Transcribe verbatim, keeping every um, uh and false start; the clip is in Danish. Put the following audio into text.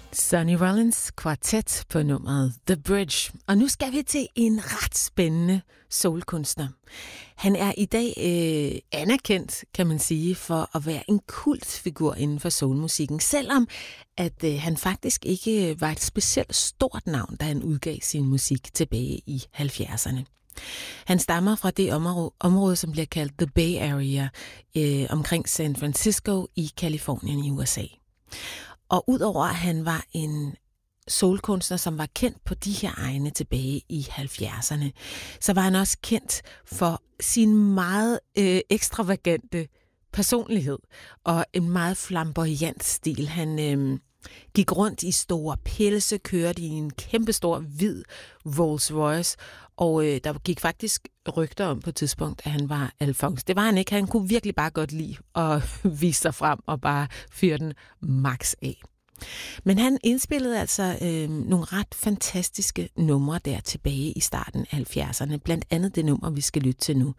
Sonny Rollins kvartet på nummeret The Bridge. Og nu skal vi til en ret spændende soulkunstner. Han er i dag øh, anerkendt, kan man sige, for at være en kultfigur inden for soulmusikken, selvom at øh, han faktisk ikke var et specielt stort navn, da han udgav sin musik tilbage i halvfjerdserne. Han stammer fra det område, område som bliver kaldt The Bay Area, øh, omkring San Francisco i Californien i U S A. Og udover at han var en soulkunstner, som var kendt på de her egne tilbage i halvfjerdserne, så var han også kendt for sin meget øh, ekstravagante personlighed og en meget flamboyant stil. Han øh, gik rundt i store pelse, kørte i en kæmpestor hvid Rolls Royce, og øh, der gik faktisk rygter om på et tidspunkt, at han var Alfons. Det var han ikke. Han kunne virkelig bare godt lide at vise sig frem og bare fyre den max af. Men han indspillede altså øh, nogle ret fantastiske numre der tilbage i starten af halvfjerdserne. Blandt andet det nummer, vi skal lytte til nu,